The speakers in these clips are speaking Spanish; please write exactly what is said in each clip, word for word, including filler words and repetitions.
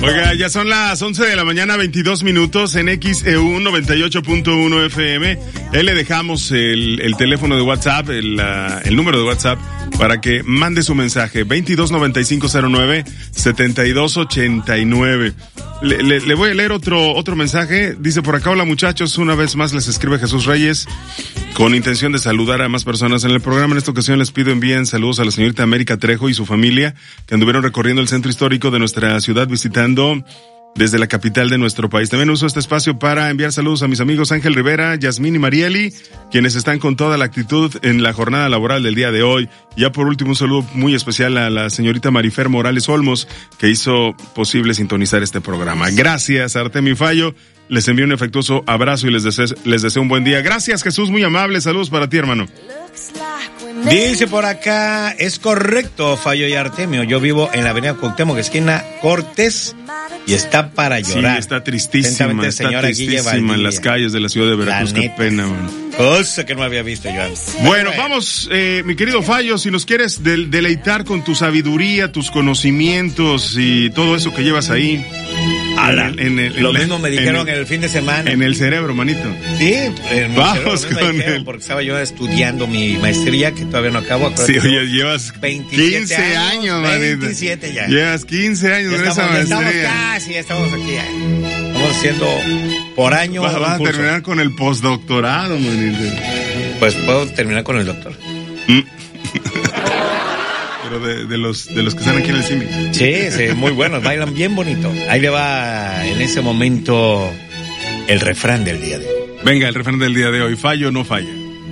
Oiga, ya son las once de la mañana, veintidós minutos en X E U noventa y ocho punto uno F M. Ahí le dejamos el, el teléfono de WhatsApp, el, uh, el número de WhatsApp, para que mande su mensaje. veintidós noventa y cinco cero nueve setenta y dos ochenta y nueve. Le, le, le voy a leer otro, otro mensaje. Dice por acá: hola muchachos, una vez más les escribe Jesús Reyes, con intención de saludar a más personas en el programa. En esta ocasión les pido envíen saludos a la señorita América Trejo y su familia, que anduvieron recorriendo el centro histórico de nuestra ciudad, visitando desde la capital de nuestro país. También uso este espacio para enviar saludos a mis amigos Ángel Rivera, Yasmín y Marieli, quienes están con toda la actitud en la jornada laboral del día de hoy. Ya por último, un saludo muy especial a la señorita Marifer Morales Olmos, que hizo posible sintonizar este programa. Gracias, Artemio Fallo. Les envío un afectuoso abrazo y les deseo, les deseo un buen día. Gracias, Jesús, muy amable. Saludos para ti, hermano. Dice por acá, es correcto, Fallo y Artemio. Yo vivo en la avenida Cuauhtémoc, esquina Cortés, y está para llorar. Sí, está tristísima, está tristísima en las calles de la ciudad de Veracruz. Qué pena, man. Cosa que no había visto yo antes. Bueno, vamos, eh, mi querido Fallo, si nos quieres de- deleitar con tu sabiduría, tus conocimientos y todo eso que llevas ahí. Ala, en el, en el, lo en mismo me dijeron en el, el fin de semana. En el cerebro, manito. Sí, en vamos cerebro, con dijeron, él. porque estaba yo estudiando mi maestría, que todavía no acabo. Sí, oye, llevas veintisiete quince años, manito. veintisiete ya. Llevas quince años Ya en estamos, esa ya estamos maestría. casi, ya estamos aquí. Ya. Estamos haciendo por año. Vas, un vas a curso. terminar con el postdoctorado, manito. Pues puedo terminar con el doctor. Pero de, de los de los que están aquí en el cine. Sí, sí, muy buenos, bailan bien bonito. Ahí le va en ese momento el refrán del día de hoy. Venga, el refrán del día de hoy. Fallo o no falla.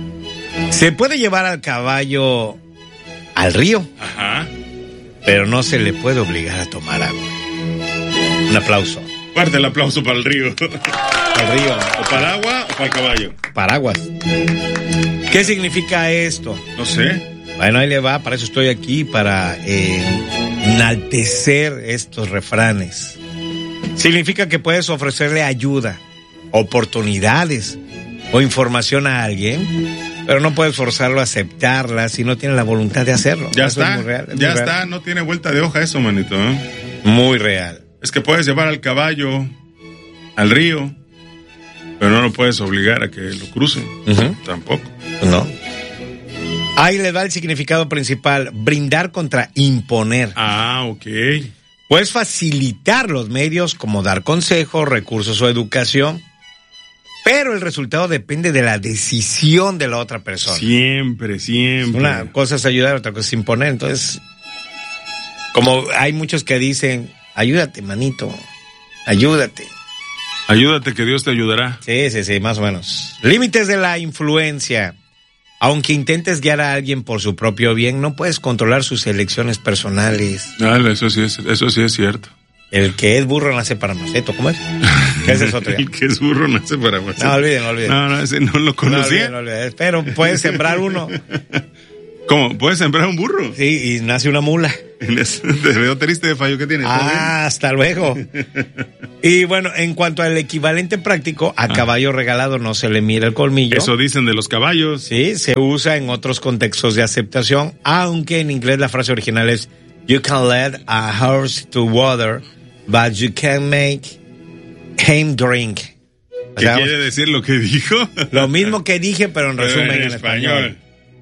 Se puede llevar al caballo al río, Ajá. pero no se le puede obligar a tomar agua. Un aplauso. Fuerte el aplauso para el río. Al río. ¿O para el agua o para el caballo? Paraguas. ¿Qué significa esto? No sé. Bueno, ahí le va, para eso estoy aquí, para eh, enaltecer estos refranes. Significa que puedes ofrecerle ayuda, oportunidades o información a alguien, pero no puedes forzarlo a aceptarla si no tiene la voluntad de hacerlo. Ya Eso está, es muy real, es ya muy está, real. no tiene vuelta de hoja eso, manito. ¿eh? Muy real. Es que puedes llevar al caballo al río, pero no lo puedes obligar a que lo cruce. Uh-huh. Tampoco. No. Ahí le da el significado principal, brindar contra imponer. Ah, ok. Puedes facilitar los medios como dar consejos, recursos o educación, pero el resultado depende de la decisión de la otra persona. Siempre, siempre. Una cosa es ayudar, otra cosa es imponer. Entonces, como hay muchos que dicen, ayúdate, manito, ayúdate. Ayúdate que Dios te ayudará. Sí, sí, sí, más o menos. Límites de la influencia. Aunque intentes guiar a alguien por su propio bien, no puedes controlar sus elecciones personales. Ah, eso sí es, eso sí es cierto. El que es burro nace para maceto, ¿cómo es? ¿Qué es eso otro? El que es burro nace para maceto. No, olviden, olviden. No, no, ese no lo No conocía. olviden, no olviden. Pero puedes sembrar uno. ¿Cómo? ¿Puedes sembrar un burro? Sí, y nace una mula. Te veo triste de Fallo que tienes. Ah, hasta luego. Y bueno, en cuanto al equivalente práctico, a Ah. caballo regalado no se le mira el colmillo. Eso dicen de los caballos. Sí, se usa en otros contextos de aceptación, aunque en inglés la frase original es You can lead a horse to water, but you can't make him drink. O ¿Qué sea, quiere decir lo que dijo? lo mismo que dije, pero en Pero resumen en, español.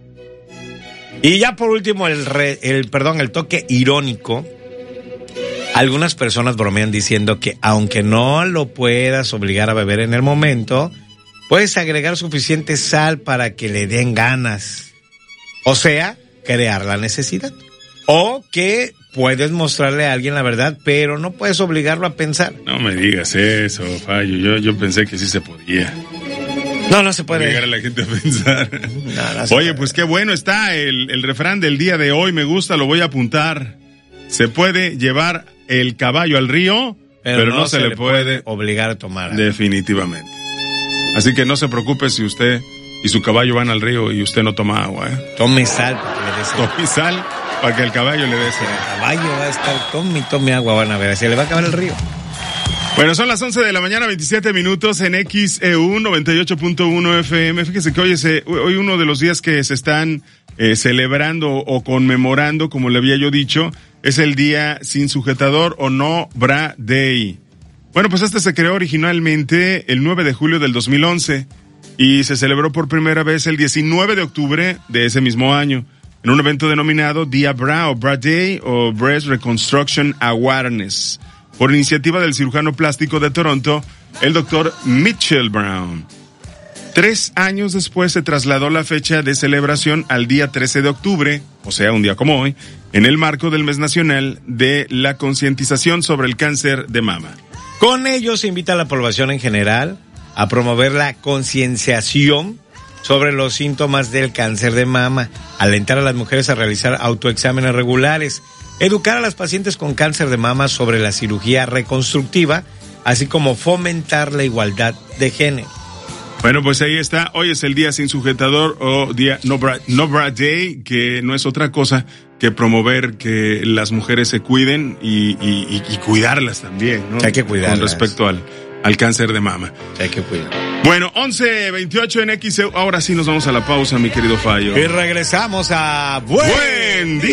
Y ya por último, el, re, el perdón, el toque irónico. Algunas personas bromean diciendo que aunque no lo puedas obligar a beber en el momento, puedes agregar suficiente sal para que le den ganas. O sea, crear la necesidad. O que puedes mostrarle a alguien la verdad, pero no puedes obligarlo a pensar. No me digas eso, Fallo. Yo, yo pensé que sí se podía. No, no se puede. Obligar a la gente a pensar. No, no se Oye, puede. pues qué bueno está el, el refrán del día de hoy. Me gusta, lo voy a apuntar. Se puede llevar el caballo al río, pero, pero no, no se, se le puede, puede obligar a tomar. Definitivamente. Así que no se preocupe si usted y su caballo van al río y usted no toma agua, ¿eh? Tome sal para que le dé sed. Tome sal para que el caballo le dé sed. El caballo va a estar, tome y tome agua, van a ver, se le va a acabar el río. Bueno, son las once de la mañana, veintisiete minutos en X E U noventa y ocho punto uno F M. Fíjese que hoy es eh, hoy uno de los días que se están eh, celebrando o conmemorando, como le había yo dicho, es el día sin sujetador o No Bra Day. Bueno, pues este se creó originalmente el nueve de julio del dos mil once y se celebró por primera vez el diecinueve de octubre de ese mismo año en un evento denominado Día Bra o Bra Day o Breast Reconstruction Awareness, por iniciativa del cirujano plástico de Toronto, el doctor Mitchell Brown. Tres años después se trasladó la fecha de celebración al día trece de octubre, o sea, un día como hoy, en el marco del Mes Nacional de la Concientización sobre el Cáncer de Mama. Con ello se invita a la población en general a promover la concienciación sobre los síntomas del cáncer de mama, alentar a las mujeres a realizar autoexámenes regulares, educar a las pacientes con cáncer de mama sobre la cirugía reconstructiva, así como fomentar la igualdad de género. Bueno, pues ahí está. Hoy es el día sin sujetador o día No Bra, no Bra Day, que no es otra cosa que promover que las mujeres se cuiden y, y, y cuidarlas también, ¿no? Hay que cuidarlas. Con respecto al, al cáncer de mama. Hay que cuidar. Bueno, once veintiocho en X E U. Ahora sí nos vamos a la pausa, mi querido Fallo. Y regresamos a Buen, Buen Día.